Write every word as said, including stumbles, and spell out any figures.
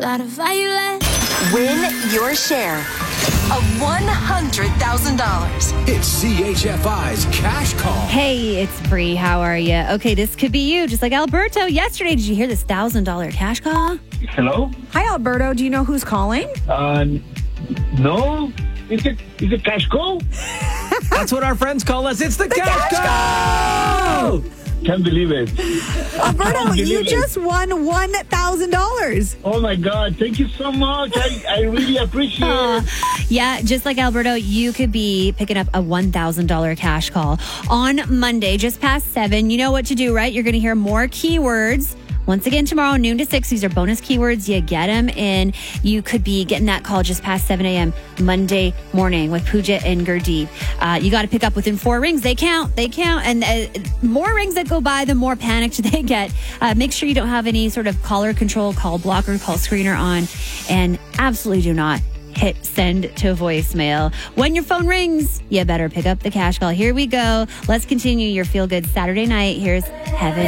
that a violet. Win your share of one hundred thousand dollars. It's C H F I's Cash Call. Hey, it's Bree. How are you? Okay, this could be you, just like Alberto. Yesterday, did you hear this one thousand dollars cash call? Hello? Hi, Alberto. Do you know who's calling? Uh, no. Is it, is it cash call? That's what our friends call us. It's the, the cash, cash call! Can't believe it. Alberto, believe you it. just won one thousand dollars. Oh, my God. Thank you so much. I, I really appreciate Uh, it. yeah, just like Alberto, you could be picking up a one thousand dollars cash call on Monday, just past seven. You know what to do, right? You're going to hear more keywords. Once again, tomorrow, noon to six. These are bonus keywords. You get them, and you could be getting that call just past seven a.m. Monday morning with Pooja and Gurdeep. Uh, you got to pick up within four rings. They count. They count. And uh, more rings that go by, the more panicked they get. Uh, make sure you don't have any sort of caller control, call blocker, call screener on. And absolutely do not hit send to voicemail. When your phone rings, you better pick up the cash call. Here we go. Let's continue your feel-good Saturday night. Here's Heaven.